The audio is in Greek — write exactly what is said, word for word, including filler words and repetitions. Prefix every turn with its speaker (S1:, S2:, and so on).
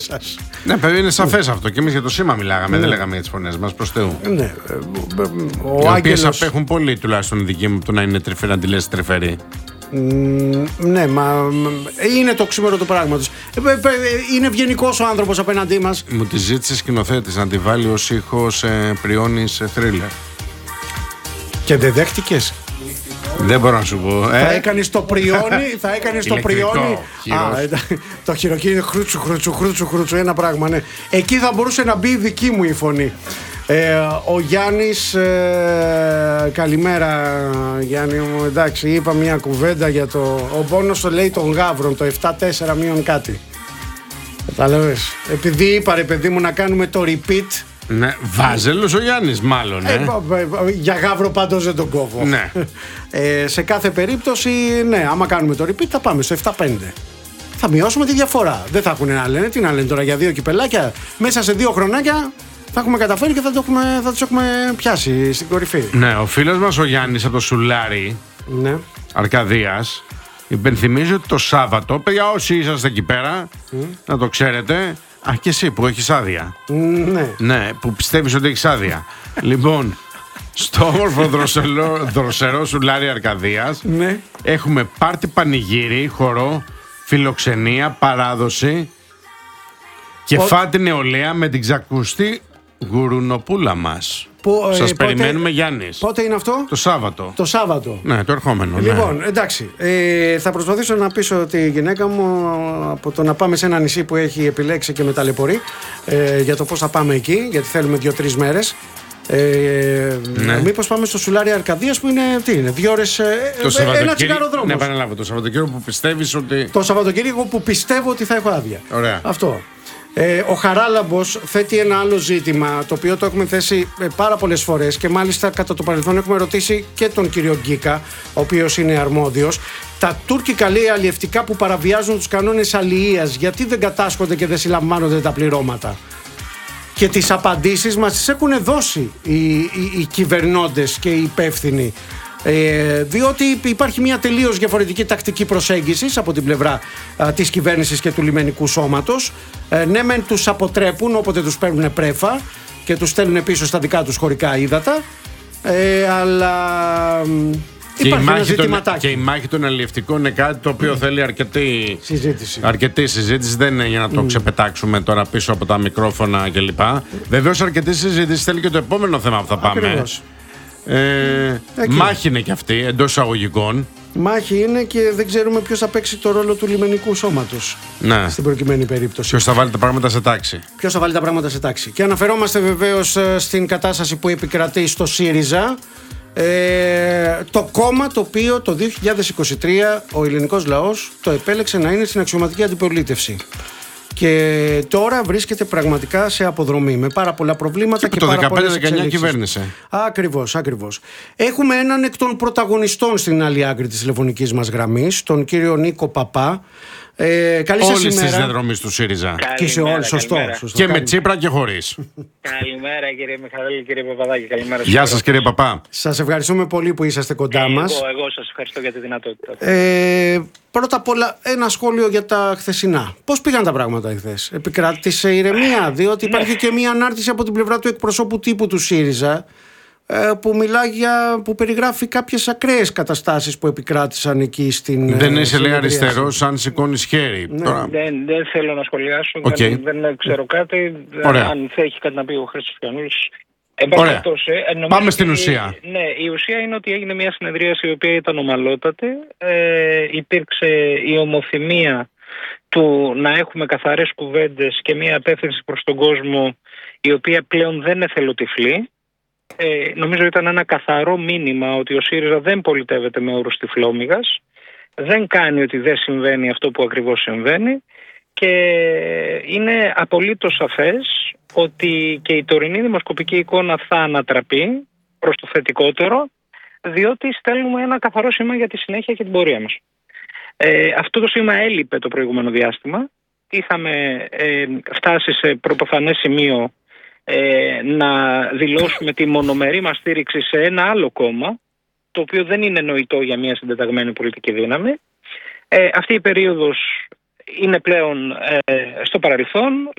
S1: σας.
S2: Ναι, παιδί, είναι σαφές αυτό. Και εμείς για το σήμα μιλάγαμε, ναι. Δεν λέγαμε για τις φωνές μας, προς Θεού.
S1: Ναι.
S2: Ο Οι Άγγελος... οποίες απέχουν πολύ, τουλάχιστον η δική μου, το να είναι τρυφερή, να τη λες τρυφερή.
S1: Mm, ναι, μα είναι το ξύμερο του πράγματος. Είναι ευγενικός ο άνθρωπος απέναντί μας.
S2: Μου τη ζήτησε σκηνοθέτης να τη βάλει ως ήχο σε πριόνι σε θρίλερ.
S1: Και δεν δέχτηκες?
S2: Δεν μπορώ να σου πω. Ε?
S1: Θα έκανες το πριόνι, θα έκανες το πριόνι. Α, το χειροκίνητο χρούτσου, χρούτσου, χρούτσου, χρούτσου, ένα πράγμα, ναι. Εκεί θα μπορούσε να μπει η δική μου η φωνή. Ε, ο Γιάννης, ε, καλημέρα Γιάννη μου, εντάξει, είπα μια κουβέντα για το... Ο πόνος το λέει των γάβρων, το επτά τέσσερα μείον κάτι. Κατάλαβες. Επειδή είπα ρε παιδί μου να κάνουμε το repeat.
S2: Ναι, Βάζελος ο Γιάννης μάλλον, ε.
S1: ε για γάβρο πάντως δεν τον κόβω.
S2: Ναι.
S1: Ε, σε κάθε περίπτωση, ναι, άμα κάνουμε το repeat θα πάμε στο επτά πέντε. Θα μειώσουμε τη διαφορά. Δεν θα έχουν να λένε, τι να λένε τώρα για δύο κυπελάκια. Μέσα σε δύο χρονάκια θα έχουμε καταφέρει και θα, το έχουμε, θα τους έχουμε πιάσει στην κορυφή.
S2: Ναι, ο φίλος μας ο Γιάννης από το Σουλάρι, ναι. Αρκαδίας, υπενθυμίζει ότι το Σάββατο, παιδιά όσοι είσαστε εκεί πέρα, mm. να το ξέρετε, α, και εσύ που έχεις άδεια.
S1: Mm, ναι.
S2: Ναι, που πιστεύεις ότι έχεις άδεια. Λοιπόν, στο όμορφο δροσερό, δροσερό Σουλάρι Αρκαδίας, ναι. Έχουμε πάρτι πανηγύρι, χορό, φιλοξενία, παράδοση και Πο... φάτη νεολαία με την ξακουστή γουρουνοπούλα μας. Που, Σας ε, περιμένουμε πότε, Γιάννης.
S1: Πότε είναι αυτό?
S2: Το Σάββατο.
S1: Το Σάββατο.
S2: Ναι, το ερχόμενο.
S1: Λοιπόν,
S2: ναι.
S1: εντάξει. Ε, θα προσπαθήσω να πείσω τη γυναίκα μου από το να πάμε σε ένα νησί που έχει επιλέξει και με ταλαιπωρεί ε, για το πώς θα πάμε εκεί, γιατί θέλουμε δύο-τρεις μέρες. Ε, ναι. Μήπως πάμε στο Σουλάρι Αρκαδίας που είναι, τι είναι, δύο ώρες, ε, ένα τσιγάρο δρόμος.
S2: Ναι, επαναλάβω, το Σαββατοκύριακο που πιστεύεις ότι...
S1: Το Σαββατοκύριακο που πιστεύω ότι θα έχω άδεια.
S2: Ωραία.
S1: Αυτό. Ε, ο Χαράλαμπος θέτει ένα άλλο ζήτημα, το οποίο το έχουμε θέσει ε, πάρα πολλές φορές και μάλιστα κατά το παρελθόν έχουμε ρωτήσει και τον κύριο Γκίκα, ο οποίος είναι αρμόδιος. Τα τουρκικά λέει αλλιευτικά που παραβιάζουν τους κανόνες αλλιείας, γιατί δεν κατάσχονται και δεν συλλαμβάνονται τα πληρώματα? Και τις απαντήσεις μας τις έχουν δώσει οι, οι, οι κυβερνώντες και οι υπεύθυνοι. Ε, διότι υπάρχει μια τελείως διαφορετική τακτική προσέγγισης από την πλευρά α, της κυβέρνησης και του λιμενικού σώματος. Ε, ναι μεν τους αποτρέπουν όποτε τους παίρνουν πρέφα και τους στέλνουν πίσω στα δικά τους χωρικά ύδατα, ε, αλλά
S2: και η, μάχη των, και η μάχη των αλλιευτικών είναι κάτι το οποίο mm. θέλει αρκετή συζήτηση. αρκετή συζήτηση. Δεν είναι για να το mm. ξεπετάξουμε τώρα πίσω από τα μικρόφωνα κλπ. Mm. Βεβαίως αρκετή συζήτηση θέλει και το επόμενο θέμα που θα πάμε.
S1: Ακριβώς.
S2: Ε, μάχη είναι και αυτή, εντός εισαγωγικών.
S1: Μάχη είναι και δεν ξέρουμε ποιος θα παίξει το ρόλο του λιμενικού σώματος. Ναι. Στην προκειμένη περίπτωση.
S2: Ποιος θα βάλει τα πράγματα σε τάξη.
S1: Ποιος θα βάλει τα πράγματα σε τάξη. Και αναφερόμαστε βεβαίως στην κατάσταση που επικρατεί στο ΣΥΡΙΖΑ. Ε, το κόμμα το οποίο το δύο χιλιάδες είκοσι τρία ο ελληνικός λαός το επέλεξε να είναι στην αξιωματική αντιπολίτευση. Και τώρα βρίσκεται πραγματικά σε αποδρομή με πάρα πολλά προβλήματα και, και πάρα πολλές εξελίξεις.
S2: Το δεκαπέντε δεκαεννιά κυβέρνησε.
S1: Ακριβώς, ακριβώς. Έχουμε έναν εκ των πρωταγωνιστών στην άλλη άκρη της τηλεφωνικής μας γραμμής, τον κύριο Νίκο Παπά. Ε, καλή σας ημέρα.
S2: Όλες τις διαδρομές του ΣΥΡΙΖΑ.
S1: Και σε όλες, σωστό, σωστό.
S2: Και με Τσίπρα και χωρίς.
S3: Καλημέρα κύριε Μιχαήλ, κύριε Παπαδάκη, καλημέρα.
S2: Γεια σας κύριε Παπά.
S1: Σας ευχαριστούμε πολύ που είσαστε κοντά
S3: ε,
S1: μας.
S3: Εγώ, εγώ σας ευχαριστώ για τη δυνατότητα.
S1: Ε, πρώτα απ' όλα ένα σχόλιο για τα χθεσινά. Πώς πήγαν τα πράγματα χθες? Επικράτησε ηρεμία? Διότι υπάρχει και μια ανάρτηση από την πλευρά του εκπροσώπου τύπου του ΣΥΡΙΖΑ που μιλάει για, που περιγράφει κάποιες ακραίες καταστάσεις που επικράτησαν εκεί στην...
S2: Δεν είσαι λέει αριστερός αν σηκώνεις χέρι.
S3: Ναι.
S2: Τώρα...
S3: Δεν, δεν θέλω να σχολιάσω,
S2: okay.
S3: δεν, δεν ξέρω κάτι.
S2: Ωραία.
S3: Αν θα έχει κάτι να πει ο Χρήστος Πιανούλης.
S2: Ωραία. Πάμε στην ουσία.
S3: Ναι, η ουσία είναι ότι έγινε μια συνεδρίαση η οποία ήταν ομαλότατη. Ε, υπήρξε η ομοθυμία του να έχουμε καθαρές κουβέντες και μια απεύθυνση προς τον κόσμο η οποία πλέον δεν εθελοτυφλεί. Ε, νομίζω ήταν ένα καθαρό μήνυμα ότι ο ΣΥΡΙΖΑ δεν πολιτεύεται με όρους τυφλόμυγας, δεν κάνει ότι δεν συμβαίνει αυτό που ακριβώς συμβαίνει και είναι απολύτως σαφές ότι και η τωρινή δημοσκοπική εικόνα θα ανατραπεί προς το θετικότερο, διότι στέλνουμε ένα καθαρό σήμα για τη συνέχεια και την πορεία μας. Ε, αυτό το σήμα έλειπε το προηγούμενο διάστημα. Είχαμε ε, φτάσει σε πρωτοφανές σημείο Ε, να δηλώσουμε τη μονομερή μας στήριξη σε ένα άλλο κόμμα, το οποίο δεν είναι νοητό για μια συντεταγμένη πολιτική δύναμη. Ε, αυτή η περίοδος είναι πλέον ε, στο παρελθόν.